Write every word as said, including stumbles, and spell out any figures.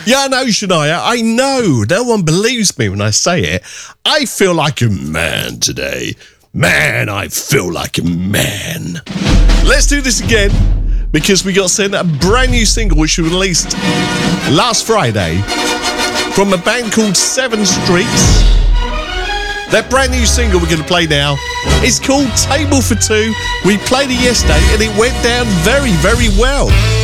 Yeah, I know, Shania. I know. No one believes me when I say it. I feel like a man today. Man, I feel like a man. Let's do this again, because we got sent a brand new single which we released last Friday from a band called Seven Streets. That brand new single we're going to play now is called Table for Two. We played it yesterday and it went down very, very well.